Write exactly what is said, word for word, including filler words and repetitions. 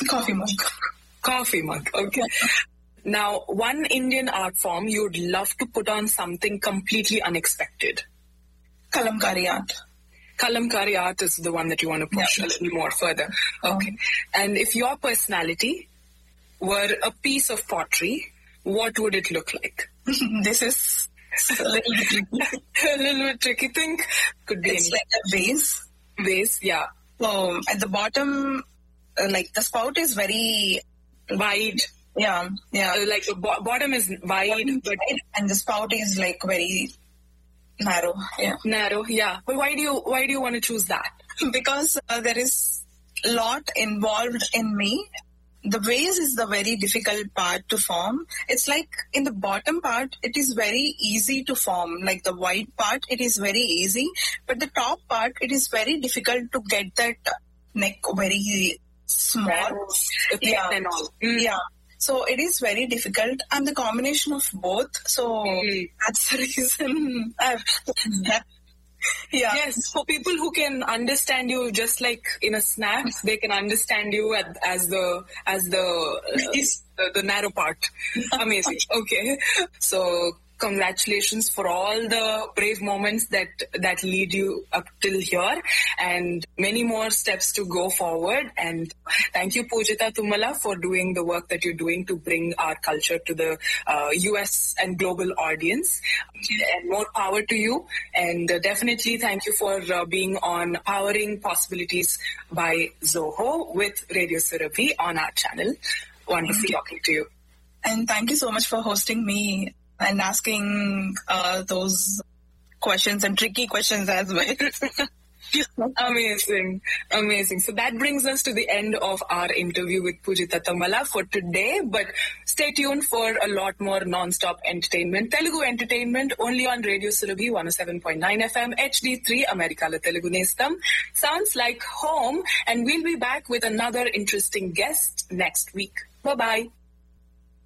Coffee mug. Coffee mug, okay. Now, one Indian art form you'd love to put on something completely unexpected. Kalamkari art. Kalamkari art is the one that you want to push Yeah. a little more further. Okay. And if your personality were a piece of pottery, what would it look like? This is a little bit tricky. A little bit tricky. Think could be It's any like a vase. vase. Yeah. So at the bottom, uh, like the spout is very, Wide. yeah, yeah. Uh, like the bo- bottom is wide, but And the spout is like very narrow. Yeah. narrow. Yeah. But why do you why do you want to choose that? Because uh, there is a lot involved in me. The vase is the very difficult part to form. It's like in the bottom part, it is very easy to form. Like the white part, it is very easy. But the top part, it is very difficult to get that neck very small. Yeah. And all. Mm. Yeah. So it is very difficult. And the combination of both. So Mm. that's the reason I've that. Yeah. Yes, for people who can understand you just like in a snap, they can understand you at, as the as the, uh, the the narrow part. Amazing. Okay, so congratulations for all the brave moments that that lead you up till here, and many more steps to go forward. And thank you, Poojitha Tummala, for doing the work that you're doing to bring our culture to the uh, U S and global audience. And more power to you. And uh, definitely thank you for uh, being on Powering Possibilities by Zoho with Radio Surabhi on our channel. Wonderful talking to you. And thank you so much for hosting me and asking uh, those questions and tricky questions as well. Amazing. Amazing. So that brings us to the end of our interview with Poojitha Tummala for today. But stay tuned for a lot more non-stop entertainment. Telugu entertainment only on Radio Surabhi one oh seven point nine F M, H D three, Americala Telugu Nestam. Sounds like home. And we'll be back with another interesting guest next week. Bye-bye.